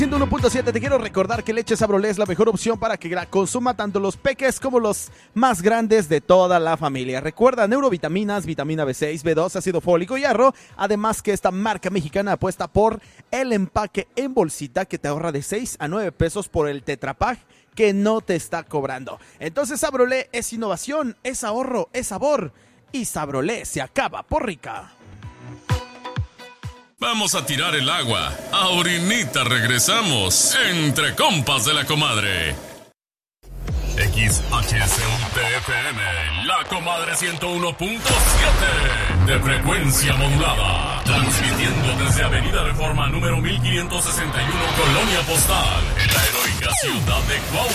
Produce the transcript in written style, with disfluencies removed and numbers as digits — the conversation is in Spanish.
101.7, te quiero recordar que Leche Sabrolé es la mejor opción para que la consuma tanto los peques como los más grandes de toda la familia. Recuerda, neurovitaminas, vitamina B6, B2, ácido fólico y hierro. Además que esta marca mexicana apuesta por el empaque en bolsita que te ahorra de 6 a 9 pesos por el Tetra Pak que no te está cobrando. Entonces Sabrolé es innovación, es ahorro, es sabor y Sabrolé se acaba por rica. Vamos a tirar el agua. Ahorita regresamos. Entre compas de la comadre. XHCUTFM, la comadre 101.7 de frecuencia modulada. Transmitiendo desde Avenida Reforma número 1561, Colonia Postal, en la heroica ciudad de Cuautla.